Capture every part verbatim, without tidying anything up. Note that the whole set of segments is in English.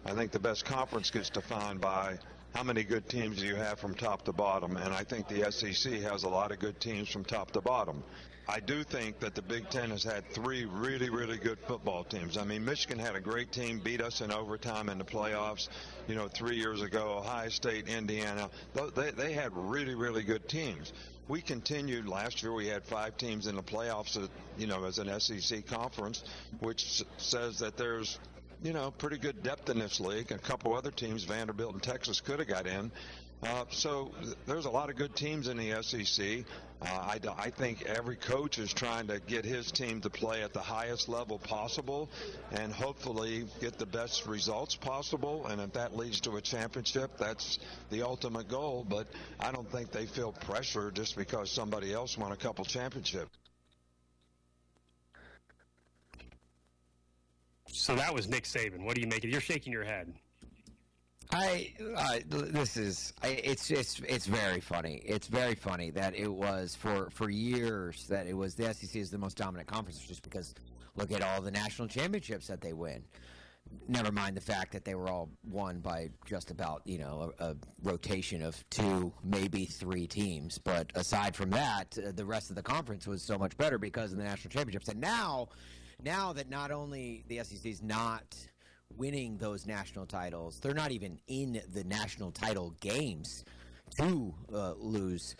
I think the best conference gets defined by how many good teams do you have from top to bottom, and I think the S E C has a lot of good teams from top to bottom. I do think that the Big Ten has had three really, really good football teams. I mean, Michigan had a great team, beat us in overtime in the playoffs, you know, three years ago. Ohio State, Indiana, they, they had really, really good teams. We continued last year. We had five teams in the playoffs, you know, as an S E C conference, which says that there's, you know, pretty good depth in this league. A couple other teams, Vanderbilt and Texas, could have got in. Uh, so th- there's a lot of good teams in the S E C. Uh, I, d- I think every coach is trying to get his team to play at the highest level possible and hopefully get the best results possible. And if that leads to a championship, that's the ultimate goal. But I don't think they feel pressure just because somebody else won a couple championships. So that was Nick Saban. What do you make of it? You're shaking your head. I uh, this is I, it's it's it's very funny. It's very funny that it was for for years that it was the S E C is the most dominant conference just because look at all the national championships that they win. Never mind the fact that they were all won by just about, you know, a, a rotation of two, maybe three teams. But aside from that, uh, the rest of the conference was so much better because of the national championships. And now, now that not only the S E C is not winning those national titles, they're not even in the national title games to uh, lose.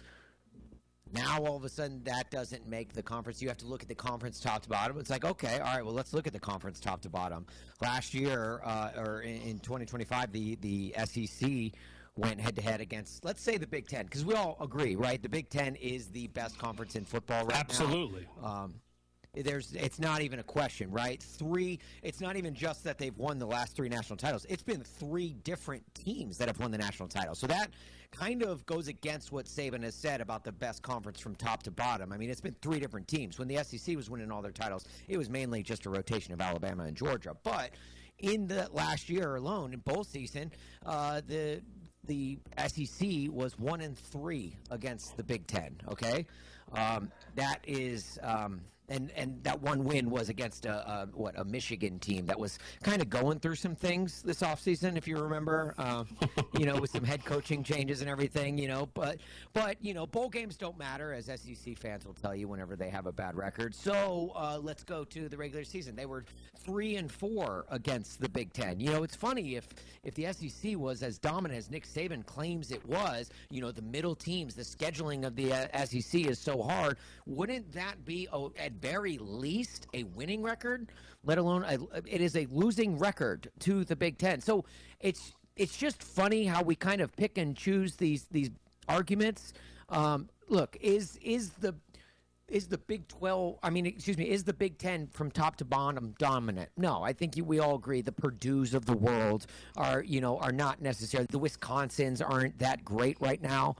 Now, all of a sudden, that doesn't make the conference. You have to look at the conference top to bottom. It's like, okay, all right, well, let's look at the conference top to bottom. Last year, uh, or in, in twenty twenty-five, the, the S E C went head-to-head against, let's say, the Big Ten, because we all agree, right? The Big Ten is the best conference in football right Absolutely. now. Absolutely. Um, There's, it's not even a question, right? Three. It's not even just that they've won the last three national titles. It's been three different teams that have won the national title. So that kind of goes against what Saban has said about the best conference from top to bottom. I mean, it's been three different teams. When the S E C was winning all their titles, it was mainly just a rotation of Alabama and Georgia. But in the last year alone, in bowl season, uh, the the S E C was one and three against the Big Ten. Okay, um, that is. Um, And and that one win was against a, a what a Michigan team that was kind of going through some things this offseason, if you remember, uh, you know, with some head coaching changes and everything, you know. But but you know, bowl games don't matter, as S E C fans will tell you whenever they have a bad record. So uh, let's go to the regular season. They were three and four against the Big Ten. You know, it's funny if if the S E C was as dominant as Nick Saban claims it was. You know, the middle teams, the scheduling of the uh, S E C is so hard. Wouldn't that be a, at very least a winning record, let alone a, it is a losing record to the Big Ten? So it's it's just funny how we kind of pick and choose these these arguments. Um, look, is is the is the Big twelve? I mean, excuse me, is the Big Ten from top to bottom dominant? No, I think you, we all agree the Purdue's of the world are you know are not necessarily. The Wisconsins aren't that great right now.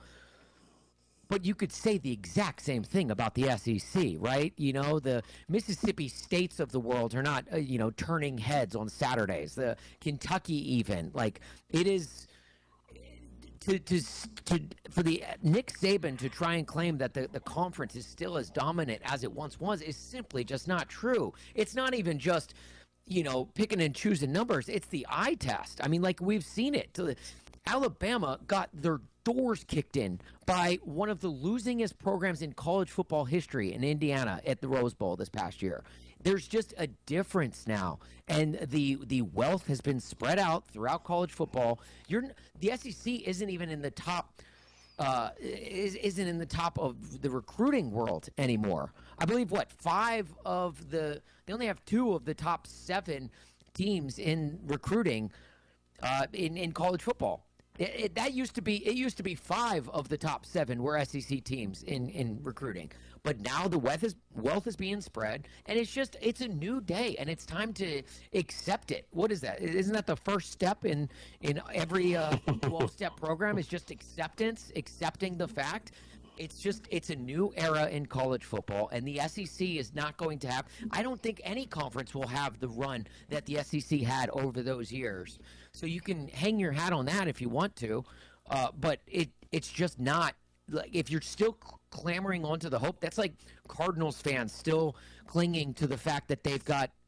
But you could say the exact same thing about the S E C, right? You know, the Mississippi States of the world are not, uh, you know, turning heads on Saturdays. The Kentucky even, like, it is to to to for the Nick Saban to try and claim that the, the conference is still as dominant as it once was is simply just not true. It's not even just, you know, picking and choosing numbers. It's the eye test. I mean, like, we've seen it. Alabama got their doors kicked in by one of the losingest programs in college football history in Indiana at the Rose Bowl this past year. There's just a difference now, and the the wealth has been spread out throughout college football. You're the S E C isn't even in the top uh, is, isn't in the top of the recruiting world anymore. I believe what five of the they only have two of the top seven teams in recruiting uh, in in college football. It, it, that used to be it used to be five of the top seven were S E C teams in, in recruiting, but now the wealth is wealth is being spread, and it's just it's a new day, and it's time to accept it. What is that? Isn't that the first step in in every uh, twelve step program? Is just acceptance, accepting the fact. It's just it's a new era in college football, and the S E C is not going to have. I don't think any conference will have the run that the S E C had over those years. So you can hang your hat on that if you want to, uh, but it it's just not like if you're still clamoring onto the hope. That's like Cardinals fans still clinging to the fact that they've got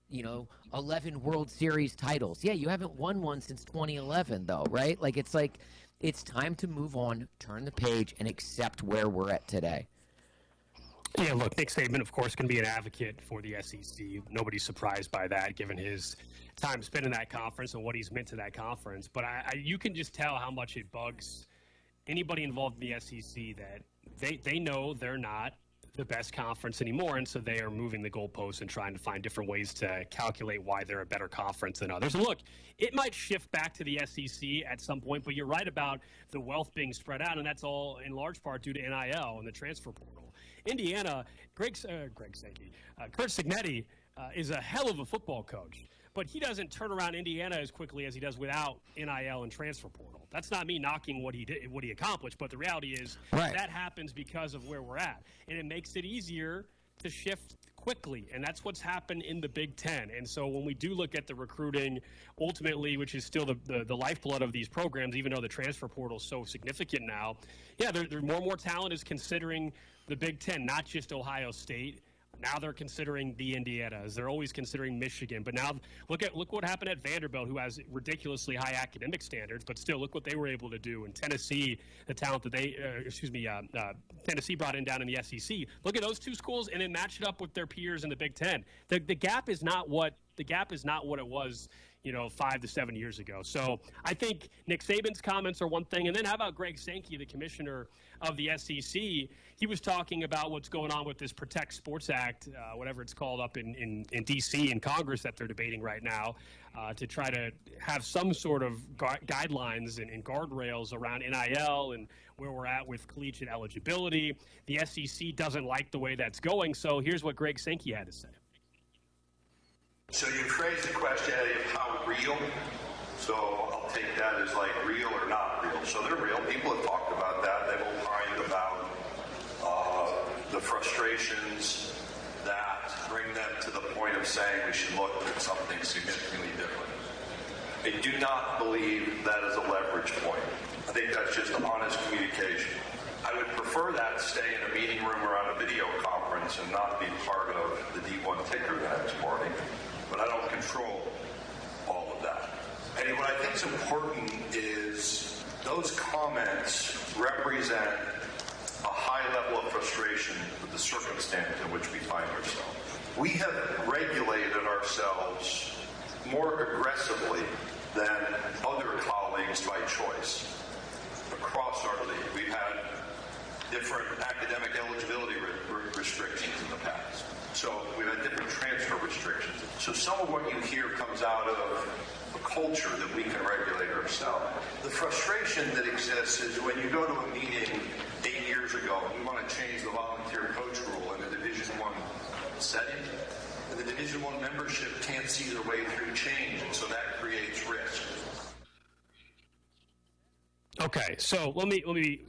you know, eleven World Series titles. Yeah, you haven't won one since twenty eleven, though, right? Like, it's like it's time to move on, turn the page, and accept where we're at today. Yeah, look, Nick Saban, of course, can be an advocate for the S E C. Nobody's surprised by that, given his time spent in that conference and what he's meant to that conference. But I, I, you can just tell how much it bugs anybody involved in the S E C that they, they know they're not the best conference anymore, and so they are moving the goalposts and trying to find different ways to calculate why they're a better conference than others. And look, it might shift back to the S E C at some point, but you're right about the wealth being spread out, and that's all in large part due to N I L and the transfer portal. Indiana, Greg, uh, Greg Sankey, uh, Curt Cignetti uh, is a hell of a football coach, but he doesn't turn around Indiana as quickly as he does without N I L and transfer portal. That's not me knocking what he did, what he accomplished, but the reality is right. that happens because of where we're at, and it makes it easier to shift quickly, and that's what's happened in the Big Ten. And so when we do look at the recruiting, ultimately, which is still the, the, the lifeblood of these programs, even though the transfer portal is so significant now, yeah, there, there more and more talent is considering the Big Ten, not just Ohio State. Now they're considering the Indianas. They're always considering Michigan. But now look at look what happened at Vanderbilt, who has ridiculously high academic standards, but still look what they were able to do. And Tennessee, the talent that they, uh, excuse me, uh, uh, Tennessee brought in down in the S E C. Look at those two schools and then match it up with their peers in the Big Ten. The the gap is not what the gap is not what it was, you know, five to seven years ago. So I think Nick Saban's comments are one thing. And then how about Greg Sankey, the commissioner of the S E C? He was talking about what's going on with this Protect Sports Act, uh, whatever it's called, up in, in, in D C in Congress that they're debating right now, uh, to try to have some sort of gu- guidelines and, and guardrails around N I L and where we're at with collegiate eligibility. The S E C doesn't like the way that's going. So here's what Greg Sankey had to say. So you phrased the question of how real, so I'll take that as like real or not real. So they're real. People have talked about that. They've opined about uh, the frustrations that bring them to the point of saying we should look at something significantly different. I do not believe that is a leverage point. I think that's just honest communication. I would prefer that stay in a meeting room or on a video conference and not be part of the D one ticker the next morning. But I don't control all of that. And what I think is important is those comments represent a high level of frustration with the circumstance in which we find ourselves. We have regulated ourselves more aggressively than other colleagues by choice across our league. We've had different academic eligibility re- restrictions in the past. So we've had different transfer restrictions. So some of what you hear comes out of a culture that we can regulate ourselves. The frustration that exists is when you go to a meeting eight years ago and we want to change the volunteer coach rule in a Division One setting, and the Division One membership can't see their way through change, and so that creates risk. Okay, so let me let me.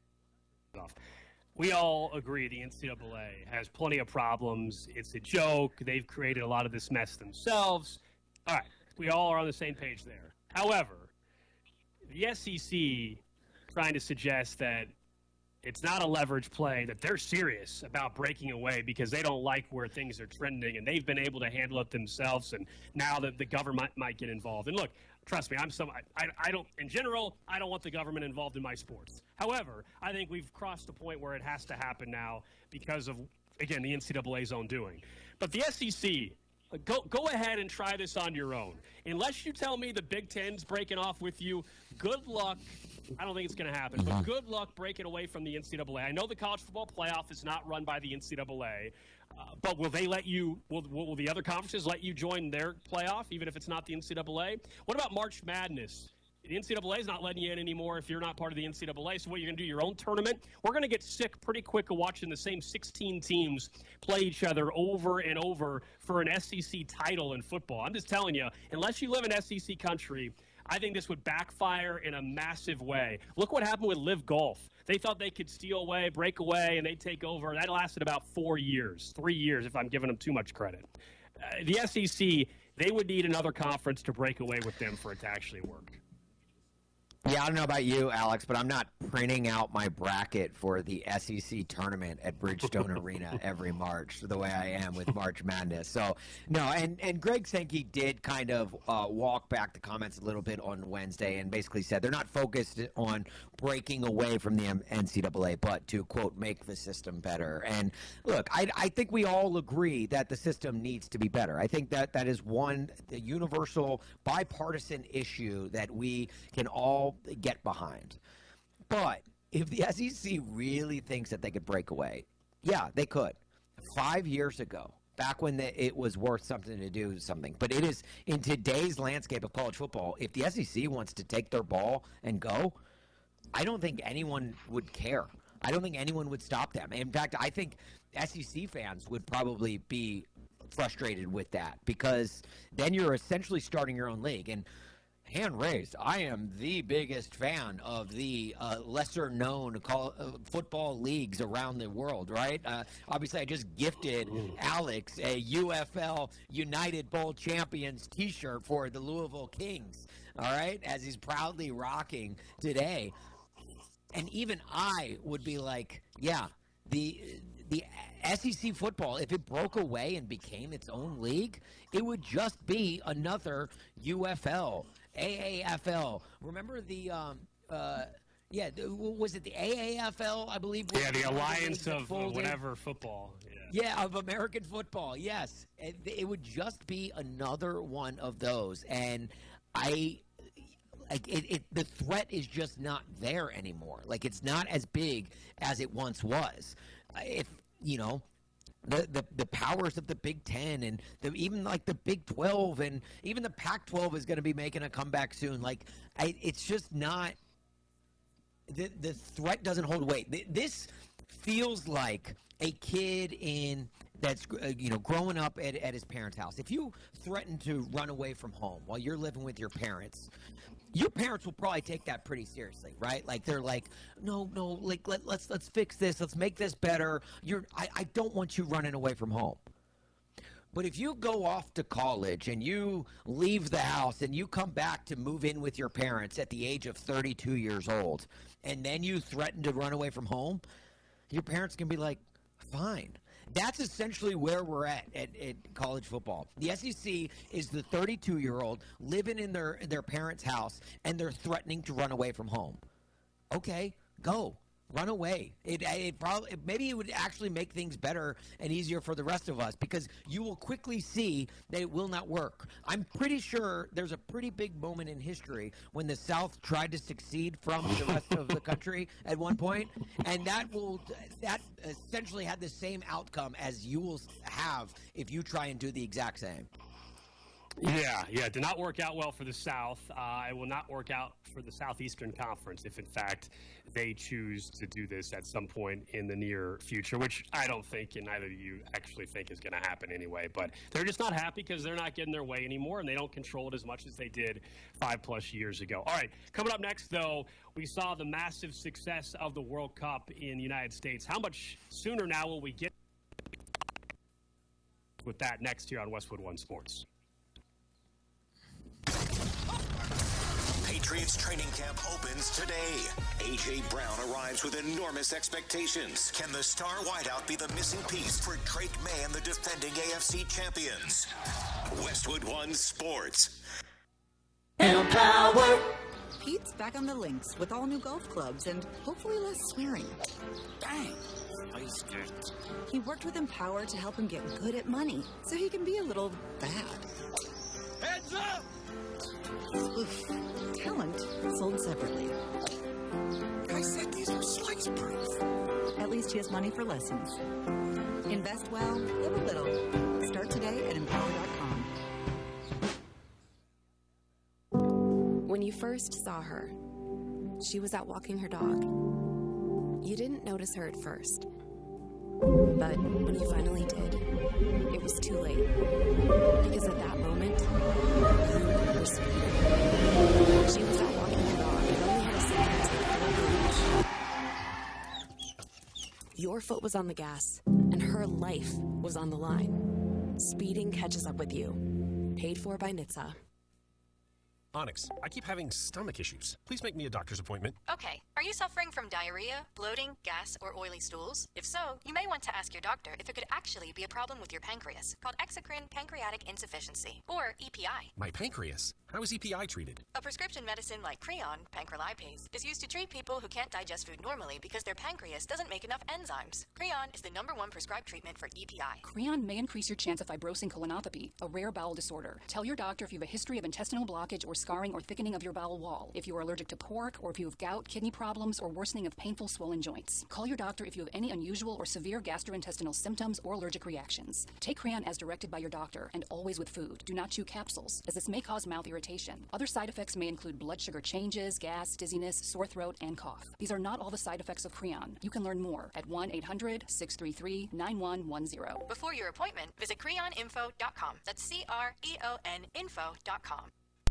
We all agree the N C double A has plenty of problems. It's a joke. They've created a lot of this mess themselves. All right, we all are on the same page there. However, the S E C trying to suggest that it's not a leverage play, that they're serious about breaking away because they don't like where things are trending and they've been able to handle it themselves, and now that the government might get involved. And look, trust me, I'm some. I, I don't. In general, I don't want the government involved in my sports. However, I think we've crossed a point where it has to happen now because of, again, the N C double A's own doing. But the S E C, go go ahead and try this on your own. Unless you tell me the Big Ten's breaking off with you, good luck. I don't think it's going to happen. But good luck breaking away from the N C double A. I know the college football playoff is not run by the N C double A. Uh, but will they let you, will, will the other conferences let you join their playoff, even if it's not the N C double A? What about March Madness? The N C double A is not letting you in anymore if you're not part of the N C double A. So what, you're going to do your own tournament? We're going to get sick pretty quick of watching the same sixteen teams play each other over and over for an S E C title in football. I'm just telling you, unless you live in S E C country, I think this would backfire in a massive way. Look what happened with Live Golf. They thought they could steal away, break away, and they'd take over. That lasted about four years, three years if I'm giving them too much credit. Uh, the S E C, they would need another conference to break away with them for it to actually work. Yeah, Yeah, I don't know about you, Alex, but I'm not printing out my bracket for the S E C tournament at Bridgestone Arena every March the way I am with March Madness. So, no, and, and Greg Sankey did kind of uh, walk back the comments a little bit on Wednesday and basically said they're not focused on breaking away from the N C double A, but to, quote, make the system better. And, look, I, I think we all agree that the system needs to be better. I think that that is one the universal bipartisan issue that we can all get behind. But if the S E C really thinks that they could break away, yeah, they could. Five years ago, back when the, it was worth something to do something. But it is, in today's landscape of college football, if the S E C wants to take their ball and go, I don't think anyone would care. I don't think anyone would stop them. In fact, I think S E C fans would probably be frustrated with that, because then you're essentially starting your own league. And hand raised, I am the biggest fan of the uh, lesser-known call, uh, football leagues around the world, right? Uh, obviously, I just gifted Alex a U F L United Bowl Champions T-shirt for the Louisville Kings, all right, as he's proudly rocking today. And even I would be like, yeah, the the S E C football, if it broke away and became its own league, it would just be another U F L, A A F L. Remember the, um, uh, yeah, was it the A A F L, I believe? Yeah, the Alliance of whatever football. Yeah. yeah, of American football, yes. It, it would just be another one of those. And I... Like it, it, the threat is just not there anymore. Like, it's not as big as it once was. If you know, the the, the powers of the Big Ten and the, even like the Big twelve and even the Pac twelve is going to be making a comeback soon. Like, I, it's just not. The the threat doesn't hold weight. This feels like a kid in that's uh, you know growing up at, at his parents' house. If you threaten to run away from home while you're living with your parents, your parents will probably take that pretty seriously, right? Like, they're like, no, no, like let, let's let's fix this, let's make this better. You're I, I don't want you running away from home. But if you go off to college and you leave the house and you come back to move in with your parents at the age of thirty-two years old, and then you threaten to run away from home, your parents can be like, fine. That's essentially where we're at, at at college football. The S E C is the thirty-two-year-old living in their their parents' house, and they're threatening to run away from home. Okay, go. Run away. It, it probably maybe it would actually make things better and easier for the rest of us, because you will quickly see that it will not work. I'm pretty sure there's a pretty big moment in history when the South tried to succeed from the rest of the country at one point, and that will that essentially had the same outcome as you will have if you try and do the exact same. Yeah, yeah, did not work out well for the South. Uh, it will not work out for the Southeastern Conference if, in fact, they choose to do this at some point in the near future, which I don't think, and neither of you actually think is going to happen anyway. But they're just not happy because they're not getting their way anymore, and they don't control it as much as they did five-plus years ago. All right, coming up next, though, we saw the massive success of the World Cup in the United States. How much sooner now will we get with that next year on Westwood One Sports? Patriots training camp opens today. A J. Brown arrives with enormous expectations. Can the star wideout be the missing piece for Drake May and the defending A F C champions? Westwood One Sports. And power. Pete's back on the links with all new golf clubs and hopefully less swearing. Dang, wasted. He worked with Empower to help him get good at money, so he can be a little bad. Heads up! Oof. Talent sold separately. I said these were slice proof. At least he has money for lessons. Invest well, live a little. Start today at empower dot com. When you first saw her, she was out walking her dog. You didn't notice her at first. But when you finally did, it was too late. Because at that moment, you were speeding. She was out walking her dog and only had a second to take her leash. Your foot was on the gas, and her life was on the line. Speeding catches up with you. Paid for by N H T S A. Onyx, I keep having stomach issues. Please make me a doctor's appointment. Okay. Are you suffering from diarrhea, bloating, gas, or oily stools? If so, you may want to ask your doctor if it could actually be a problem with your pancreas, called exocrine pancreatic insufficiency, or E P I. My pancreas? How is E P I treated? A prescription medicine like Creon, pancrelipase, is used to treat people who can't digest food normally because their pancreas doesn't make enough enzymes. Creon is the number one prescribed treatment for E P I. Creon may increase your chance of fibrosing colonopathy, a rare bowel disorder. Tell your doctor if you have a history of intestinal blockage or scarring or thickening of your bowel wall, if you are allergic to pork, or if you have gout, kidney problems, or worsening of painful swollen joints. Call your doctor if you have any unusual or severe gastrointestinal symptoms or allergic reactions. Take Creon as directed by your doctor, and always with food. Do not chew capsules, as this may cause mouth irritation. Other side effects may include blood sugar changes, gas, dizziness, sore throat, and cough. These are not all the side effects of Creon. You can learn more at one eight hundred, six three three, nine one one zero. Before your appointment, visit creon info dot com. That's C R E O N info dot com.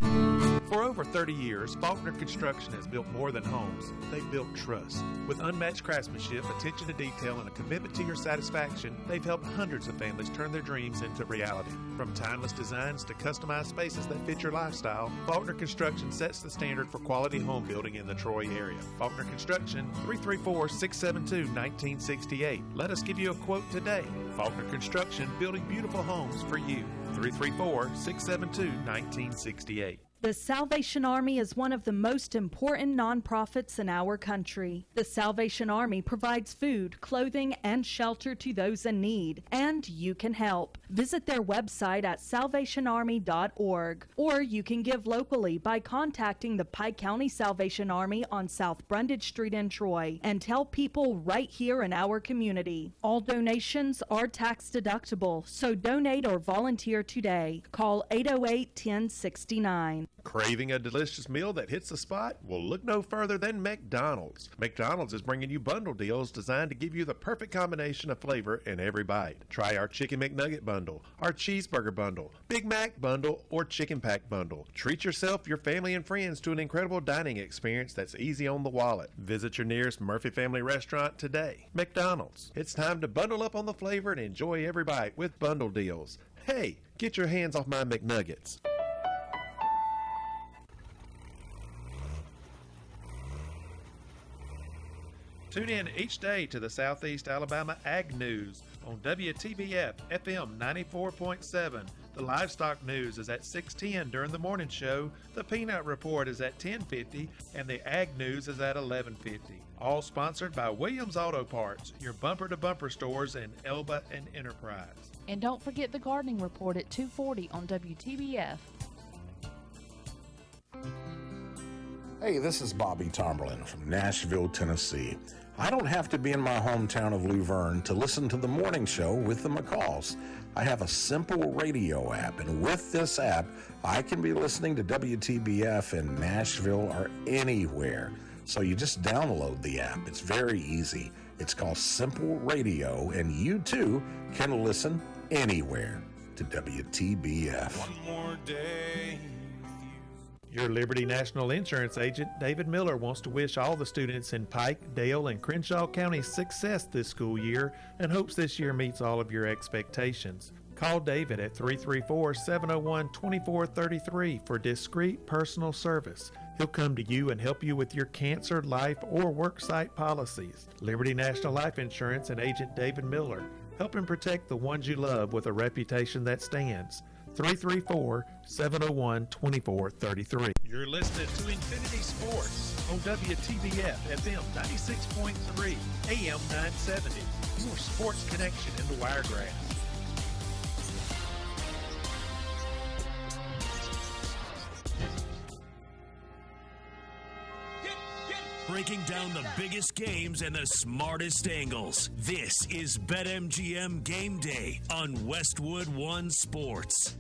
For over thirty years, Faulkner Construction has built more than homes. They've built trust. With unmatched craftsmanship, attention to detail, and a commitment to your satisfaction, they've helped hundreds of families turn their dreams into reality. From timeless designs to customized spaces that fit your lifestyle, Faulkner Construction sets the standard for quality home building in the Troy area. Faulkner Construction, three three four, six seven two, one nine six eight. Let us give you a quote today. Faulkner Construction, building beautiful homes for you. three three four, six seven two, one nine six eight. The Salvation Army is one of the most important nonprofits in our country. The Salvation Army provides food, clothing, and shelter to those in need, and you can help. Visit their website at salvation army dot org, or you can give locally by contacting the Pike County Salvation Army on South Brundage Street in Troy, and tell people right here in our community. All donations are tax deductible, so donate or volunteer today. Call eight oh eight, one oh six nine. Craving a delicious meal that hits the spot? Well, look no further than McDonald's. McDonald's is bringing you bundle deals designed to give you the perfect combination of flavor in every bite. Try our Chicken McNugget bundle, our Cheeseburger bundle, Big Mac bundle, or Chicken Pack bundle. Treat yourself, your family, and friends to an incredible dining experience that's easy on the wallet. Visit your nearest Murphy Family Restaurant today. McDonald's. It's time to bundle up on the flavor and enjoy every bite with bundle deals. Hey, get your hands off my McNuggets. Tune in each day to the Southeast Alabama Ag News on W T B F F M ninety-four point seven. The Livestock News is at six ten during the morning show, the Peanut Report is at ten fifty, and the Ag News is at eleven fifty. All sponsored by Williams Auto Parts, your bumper-to-bumper stores in Elba and Enterprise. And don't forget the Gardening Report at two forty on W T B F. Hey, this is Bobby Tomberlin from Nashville, Tennessee. I don't have to be in my hometown of Luverne to listen to the morning show with the McCalls. I have a simple radio app, and with this app, I can be listening to W T B F in Nashville or anywhere. So you just download the app. It's very easy. It's called Simple Radio, and you too can listen anywhere to W T B F. One more day. Your Liberty National Insurance agent, David Miller, wants to wish all the students in Pike, Dale, and Crenshaw counties success this school year and hopes this year meets all of your expectations. Call David at three three four, seven oh one, two four three three for discreet personal service. He'll come to you and help you with your cancer, life, or worksite policies. Liberty National Life Insurance and agent David Miller, helping protect the ones you love with a reputation that stands. three three four, seven oh one, two four three three. You're listening to Infinity Sports on W T B F F M ninety-six point three, A M nine seventy. Your sports connection in the Wiregrass. Breaking down the biggest games and the smartest angles. This is BetMGM Game Day on Westwood One Sports.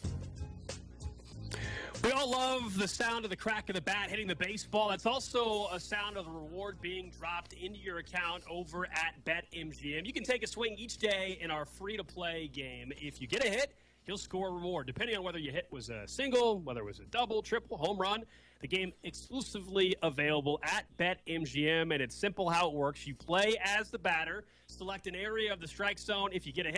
We all love the sound of the crack of the bat hitting the baseball. That's also a sound of the reward being dropped into your account over at BetMGM. You can take a swing each day in our free-to-play game. If you get a hit, you'll score a reward. Depending on whether your hit was a single, whether it was a double, triple, home run, the game exclusively available at BetMGM, and it's simple how it works. You play as the batter, select an area of the strike zone. If you get a hit,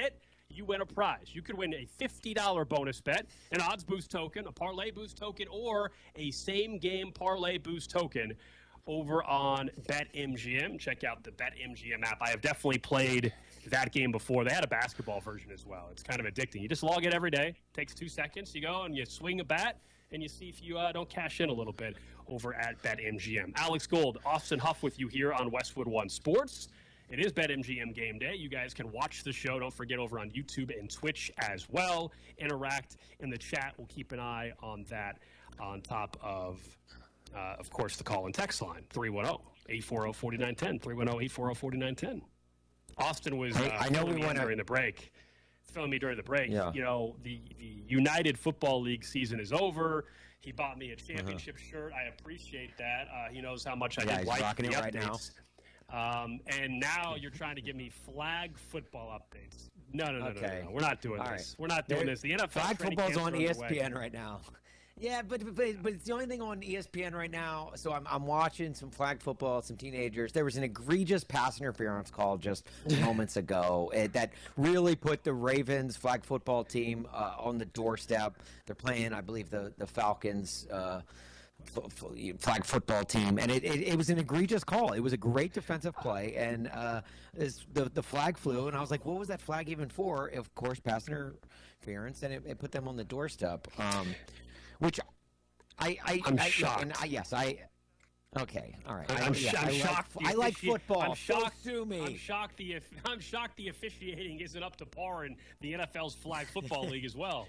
you win a prize. You could win a fifty dollars bonus bet, an odds boost token, a parlay boost token, or a same game parlay boost token over on BetMGM. Check out the BetMGM app. I have definitely played that game before. They had a basketball version as well. It's kind of addicting. You just log in every day. Takes two seconds. You go and you swing a bat, and you see if you uh, don't cash in a little bit over at BetMGM. Alex Gold, Austin Huff with you here on Westwood One Sports. It is BetMGM Game Day. You guys can watch the show. Don't forget over on YouTube and Twitch as well. Interact in the chat. We'll keep an eye on that on top of, uh, of course, the call and text line, three one zero, eight four zero, four nine one zero, three one zero, eight four zero, four nine one zero. Austin was uh, I know we me wanna... during the break. Filling me during the break. Yeah. You know, the, the United Football League season is over. He bought me a championship uh-huh. shirt. I appreciate that. Uh, he knows how much I yeah, did like the it updates. Right now. Um, and now you're trying to give me flag football updates. No, no, no, okay. no, no, no. We're not doing All this. right. We're not doing there, this. The N F L flag football's on E S P N away. right now. Yeah, but, but but it's the only thing on E S P N right now. So I'm I'm watching some flag football, some teenagers. There was an egregious pass interference call just moments ago it, that really put the Ravens flag football team uh, on the doorstep. They're playing, I believe, the the Falcons. Uh, flag football team, and it, it, it was an egregious call. It was a great defensive play, and uh, the the flag flew, and I was like, what was that flag even for? Of course, pass interference, and it, it put them on the doorstep. Um, which I, I I'm I, shocked. And I, yes, I. Okay, all right. I'm, I, yeah, I'm I shocked. Like, I like football. I'm shocked. So sue me. I'm shocked. The I'm shocked the officiating isn't up to par in the N F L's flag football league as well.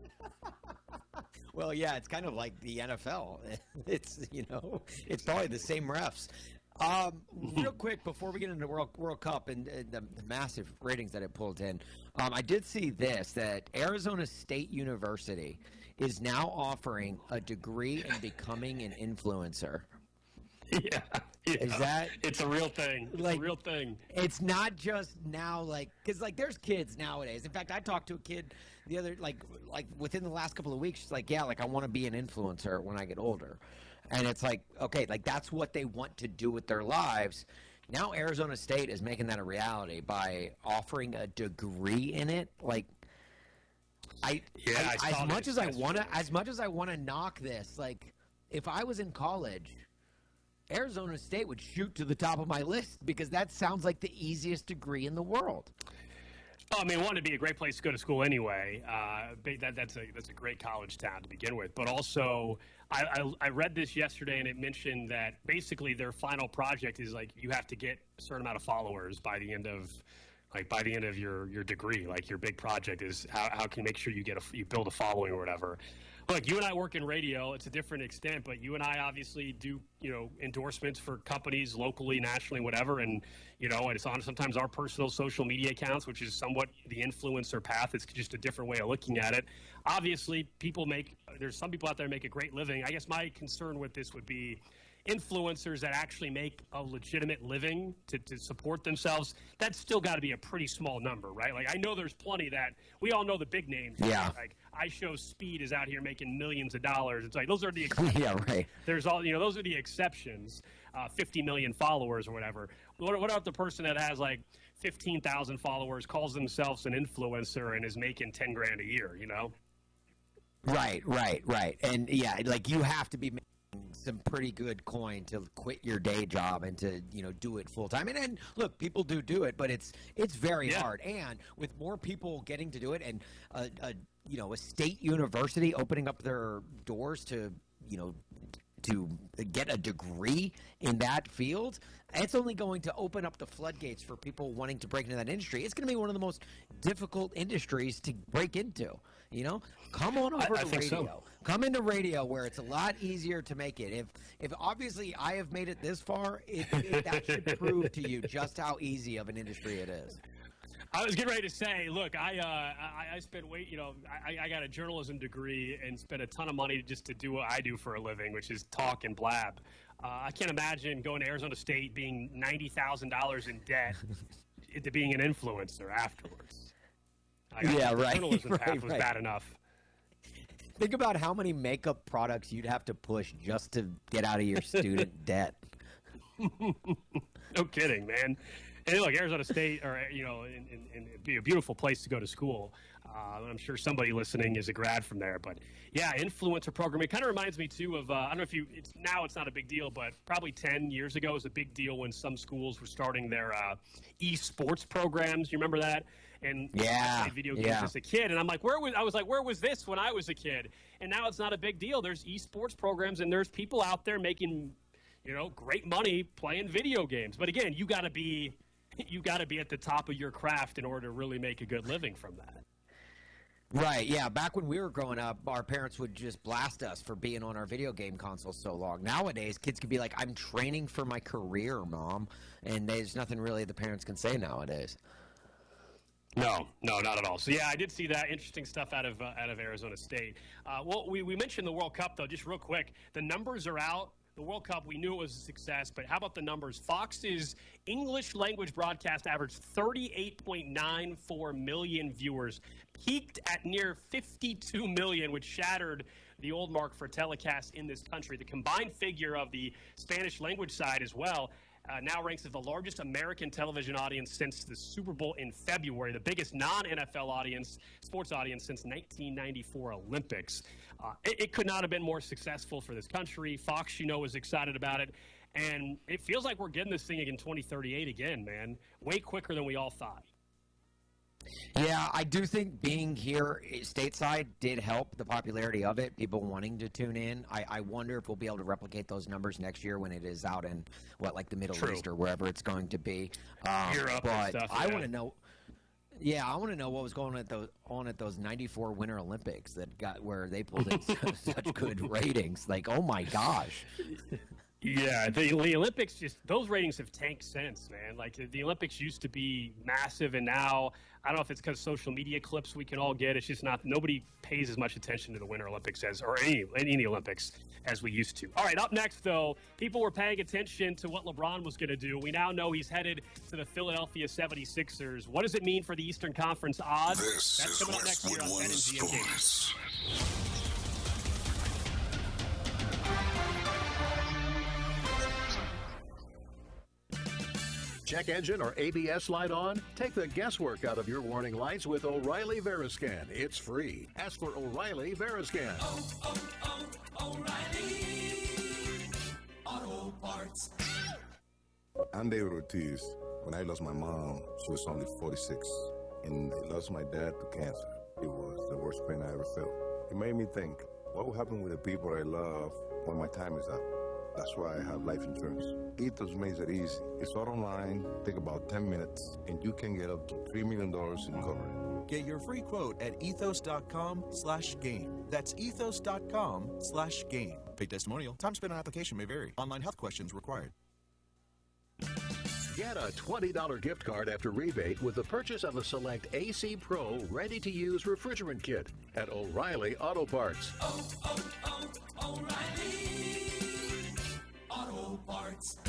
Well, yeah, it's kind of like the N F L. It's, you know, it's probably the same refs. Um, real quick, before we get into World, World Cup and, and the, the massive ratings that it pulled in, um, I did see this, that Arizona State University is now offering a degree in becoming an influencer. Yeah, yeah. Is that it's a real thing? It's like, a real thing. It's not just now, like, because like there's kids nowadays. In fact, I talked to a kid the other like like within the last couple of weeks. She's like, yeah, like I want to be an influencer when I get older, and it's like, okay, like that's what they want to do with their lives. Now Arizona State is making that a reality by offering a degree in it. Like, I, yeah, I, I as much this as I yesterday. want to, as much as I want to knock this, like if I was in college, Arizona State would shoot to the top of my list because that sounds like the easiest degree in the world. Oh, I mean, one, it'd be a great place to go to school anyway. Uh, that, that's a that's a great college town to begin with. But also, I, I, I read this yesterday, and it mentioned that basically their final project is like you have to get a certain amount of followers by the end of, like by the end of your, your degree. Like your big project is how how can you make sure you get a you build a following or whatever. Look, you and I work in radio. It's a different extent, but you and I obviously do, you know, endorsements for companies locally, nationally, whatever. And, you know, it's on sometimes our personal social media accounts, which is somewhat the influencer path. It's just a different way of looking at it. Obviously, people make, there's some people out there make a great living. I guess my concern with this would be influencers that actually make a legitimate living to, to support themselves. That's still got to be a pretty small number, right? Like, I know there's plenty that we all know the big names. Yeah. Right? Like, I Show Speed is out here making millions of dollars. It's like, those are the exceptions. Yeah, right. There's all, you know, those are the exceptions, uh, fifty million followers or whatever. What, what about the person that has like fifteen thousand followers, calls themselves an influencer and is making ten grand a year, you know? Right, right, right. And yeah, like you have to be making some pretty good coin to quit your day job and to, you know, do it full time. And then look, people do do it, but it's it's very Yeah. hard. And with more people getting to do it, and a, a you know a state university opening up their doors to, you know, to get a degree in that field, it's only going to open up the floodgates for people wanting to break into that industry. It's going to be one of the most difficult industries to break into. You know, come on over I- I to think radio. so. Come into radio where it's a lot easier to make it. If if obviously I have made it this far, it, it, that should prove to you just how easy of an industry it is. I was getting ready to say, look, I uh, I, I spent way, you know, I, I got a journalism degree and spent a ton of money just to do what I do for a living, which is talk and blab. Uh, I can't imagine going to Arizona State being ninety thousand dollars in debt into being an influencer afterwards. I Yeah, the right, journalism path right, was right. bad enough. Think about how many makeup products you'd have to push just to get out of your student debt. No kidding, man. And look, Arizona State, or you know, in, in, in it'd be a beautiful place to go to school. Uh, I'm sure somebody listening is a grad from there. But yeah, influencer program. It kind of reminds me too of uh, I don't know if you. It's, now it's not a big deal, but probably ten years ago it was a big deal when some schools were starting their uh, e-sports programs. You remember that? And yeah, I played video games yeah. as a kid, and I'm like, where was I was like, where was this when I was a kid? And now it's not a big deal. There's esports programs, and there's people out there making, you know, great money playing video games. But again, you got to be, you got to be at the top of your craft in order to really make a good living from that. Right, yeah. Back when we were growing up, our parents would just blast us for being on our video game consoles so long. Nowadays, kids could be like, I'm training for my career, Mom. And there's nothing really the parents can say nowadays. No, no, not at all. So, yeah, I did see that. Interesting stuff out of uh, out of Arizona State. Uh, well, we, we mentioned the World Cup, though, just real quick. The numbers are out. The World Cup, we knew it was a success, but how about the numbers? Fox's English language broadcast averaged thirty-eight point nine four million viewers, peaked at near fifty-two million, which shattered the old mark for telecasts in this country. The combined figure of the Spanish language side as well uh, now ranks as the largest American television audience since the Super Bowl in February, the biggest non-N F L audience, sports audience since nineteen ninety-four Olympics. Uh, it, it could not have been more successful for this country. Fox, you know, was excited about it. And it feels like we're getting this thing in twenty thirty-eight again, man. Way quicker than we all thought. Yeah, I do think being here stateside did help the popularity of it, people wanting to tune in. I, I wonder if we'll be able to replicate those numbers next year when it is out in, what, like the Middle True. East or wherever it's going to be. Um, Europe but and stuff, I yeah. want to know. Yeah, I want to know what was going on at those on at those ninety-four Winter Olympics that got where they pulled in such good ratings. Like, oh my gosh. Yeah, the, the Olympics just those ratings have tanked since, man. Like the, the Olympics used to be massive, and now I don't know if it's because social media clips we can all get. It's just not nobody pays as much attention to the Winter Olympics as or any any of the Olympics as we used to. All right, up next though, people were paying attention to what LeBron was going to do. We now know he's headed to the Philadelphia seventy-sixers. What does it mean for the Eastern Conference odds? This That's is coming up next year Westwood on One Sports. Check engine or A B S light on? Take the guesswork out of your warning lights with O'Reilly Veriscan. It's free. Ask for O'Reilly Veriscan. Oh, oh, oh, O'Reilly Auto Parts. I'm David Ortiz. When I lost my mom, she was only forty-six. And I lost my dad to cancer. It was the worst pain I ever felt. It made me think, what will happen with the people I love when my time is up? That's why I have life insurance. Ethos makes it easy. It's all online, take about ten minutes, and you can get up to three million dollars in coverage. Get your free quote at ethos.com slash game. That's ethos.com slash game. Paid testimonial. Time spent on application may vary. Online health questions required. Get a twenty dollars gift card after rebate with the purchase of a select A C Pro ready-to-use refrigerant kit at O'Reilly Auto Parts. Oh, oh, oh, O'Reilly Auto Parts.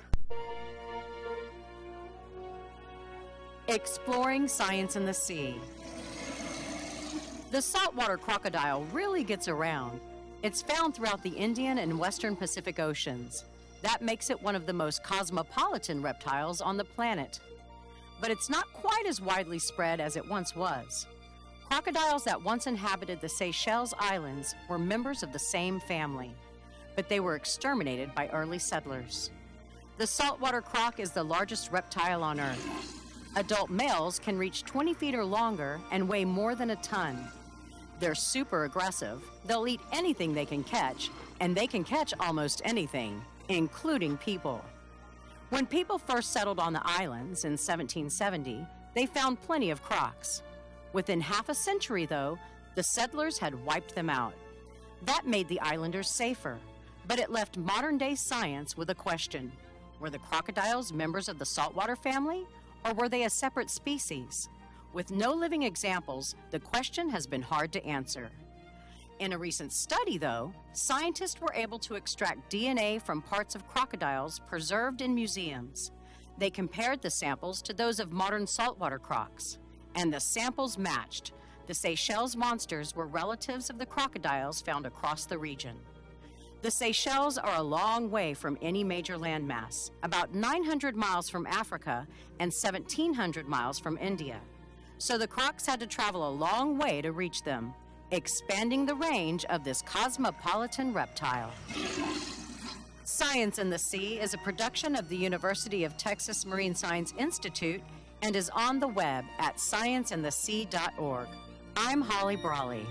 Exploring science in the sea. The saltwater crocodile really gets around. It's found throughout the Indian and Western Pacific Oceans. That makes it one of the most cosmopolitan reptiles on the planet. But it's not quite as widely spread as it once was. Crocodiles that once inhabited the Seychelles Islands were members of the same family, but they were exterminated by early settlers. The saltwater croc is the largest reptile on Earth. Adult males can reach twenty feet or longer and weigh more than a ton. They're super aggressive. They'll eat anything they can catch, and they can catch almost anything, including people. When people first settled on the islands in seventeen seventy, they found plenty of crocs. Within half a century, though, the settlers had wiped them out. That made the islanders safer, but it left modern-day science with a question. Were the crocodiles members of the saltwater family, or were they a separate species? With no living examples, the question has been hard to answer. In a recent study, though, scientists were able to extract D N A from parts of crocodiles preserved in museums. They compared the samples to those of modern saltwater crocs, and the samples matched. The Seychelles monsters were relatives of the crocodiles found across the region. The Seychelles are a long way from any major landmass, about nine hundred miles from Africa and seventeen hundred miles from India. So the Crocs had to travel a long way to reach them, expanding the range of this cosmopolitan reptile. Science in the Sea is a production of the University of Texas Marine Science Institute and is on the web at science in the sea dot org. I'm Holly Brawley.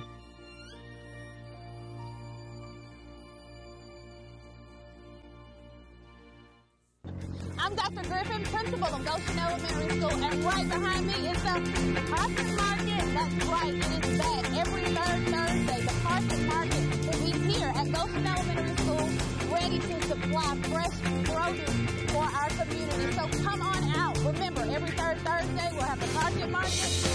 I'm Doctor Griffin, principal of Goshen Elementary School, and right behind me is the Carson Market. That's right, it is back every third Thursday. The Carson Market will be here at Goshen Elementary School, ready to supply fresh produce for our community. So come on out. Remember, every third Thursday we'll have the Carson Market.